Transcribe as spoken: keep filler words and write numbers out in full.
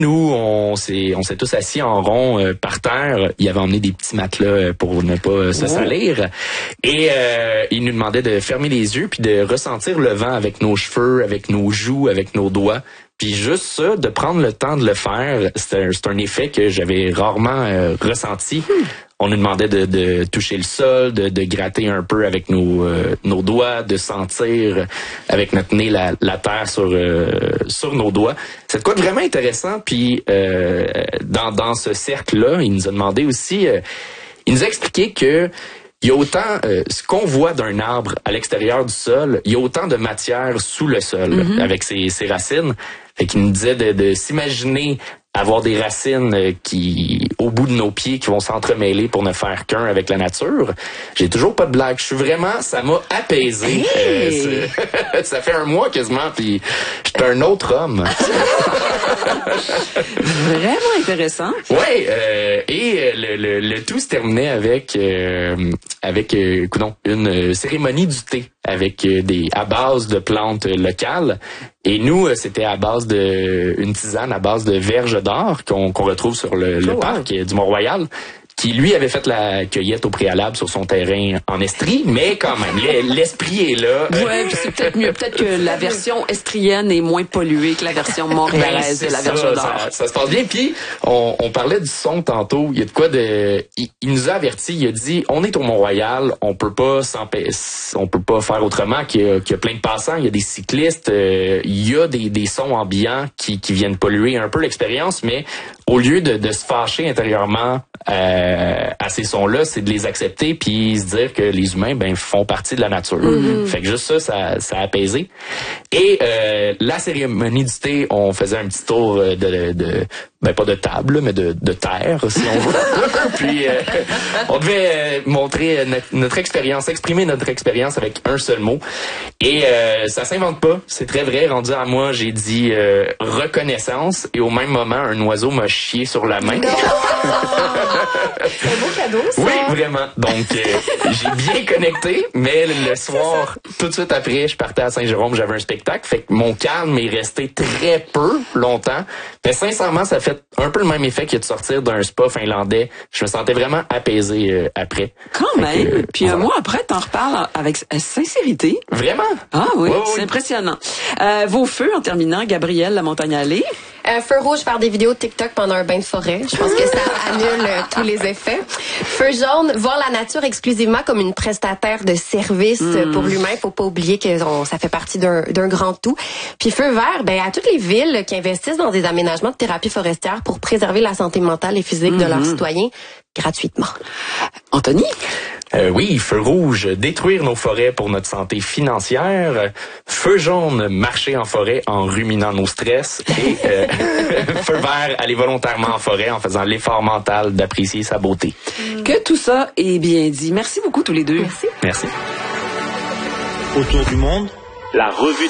Nous, on s'est, on s'est tous assis en rond euh, par terre. Il avait emmené des petits matelas pour ne pas euh, se salir. Et euh, il nous demandait de fermer les yeux puis de ressentir le vent avec nos cheveux, avec nos joues, avec nos doigts. Puis juste ça, de prendre le temps de le faire, c'est un, c'est un effet que j'avais rarement euh, ressenti. Hmm. On nous demandait de, de toucher le sol, de, de gratter un peu avec nos, euh, nos doigts, de sentir avec notre nez la, la terre sur, euh, sur nos doigts. C'est quoi de vraiment intéressant. Puis euh, dans, dans ce cercle-là, il nous a demandé aussi, euh, il nous a expliqué que il y a autant, euh, ce qu'on voit d'un arbre à l'extérieur du sol, il y a autant de matière sous le sol, mm-hmm. avec ses, ses racines. Fait qu'il nous disait de, de s'imaginer avoir des racines qui, au bout de nos pieds, qui vont s'entremêler pour ne faire qu'un avec la nature. J'ai toujours pas de blague. Je suis vraiment, ça m'a apaisé. Hey! Euh, ça fait un mois quasiment, puis j'étais un autre homme. Vraiment intéressant. Ouais, euh, et le, le, le tout se terminait avec, euh, avec, euh, non, une cérémonie du thé avec des, à base de plantes locales. Et nous, c'était à base de, une tisane à base de verge d'or qu'on, qu'on retrouve sur le, le oh, parc wow. du Mont-Royal, qui lui avait fait la cueillette au préalable sur son terrain en Estrie, mais quand même, l'esprit est là. Ouais, puis c'est peut-être mieux. Peut-être que la version estrienne est moins polluée que la version montréalaise ben, de la verge d'or. Ça, ça se passe bien. Puis, on, on parlait du son tantôt. Il y a de quoi de... Il, il nous a averti, il a dit, on est au Mont-Royal, on peut pas on peut pas faire autrement qu'il y a, qu'il y a plein de passants, il y a des cyclistes, euh, il y a des, des sons ambiants qui, qui viennent polluer un peu l'expérience, mais au lieu de, de se fâcher intérieurement euh, à ces sons-là, c'est de les accepter puis se dire que les humains ben font partie de la nature. Mm-hmm. Fait que juste ça, ça, ça a apaisé. Et euh, la cérémonie du thé, on faisait un petit tour de, de, de ben pas de table, mais de, de terre, si on veut. Puis euh, on devait euh, montrer notre, notre expérience, exprimer notre expérience avec un seul mot. Et euh, ça s'invente pas, c'est très vrai. Rendu à moi, j'ai dit euh, reconnaissance, et au même moment, un oiseau m'a chié sur la main. C'est un beau cadeau, ça. Oui, vraiment. Donc, euh, j'ai bien connecté, mais le soir, tout de suite après, je partais à Saint-Jérôme, j'avais un spectacle. Fait que mon calme est resté très peu longtemps. Mais sincèrement, ça fait un peu le même effet que de sortir d'un spa finlandais. Je me sentais vraiment apaisé euh, après. Quand fait même. Que, euh, Puis un mois après, t'en reparles avec sincérité. Vraiment? Ah oui, oui c'est oui. impressionnant. Euh, vos feux, en terminant, Gabrielle La Montagne-Allée. Euh, feu rouge, faire des vidéos TikTok pendant un bain de forêt. Je pense que ça annule euh, tous les effets. Feu jaune, voir la nature exclusivement comme une prestataire de service mmh. pour l'humain. Faut pas oublier que on, ça fait partie d'un, d'un grand tout. Puis feu vert, ben à toutes les villes qui investissent dans des aménagements de thérapie forestière pour préserver la santé mentale et physique mmh. de leurs citoyens gratuitement. Anthony? Euh, oui, feu rouge, détruire nos forêts pour notre santé financière. Feu jaune, marcher en forêt en ruminant nos stress. Et euh, feu vert, aller volontairement en forêt en faisant l'effort mental d'apprécier sa beauté. Que tout ça est bien dit. Merci beaucoup tous les deux. Merci. Merci. Autour du monde, la revue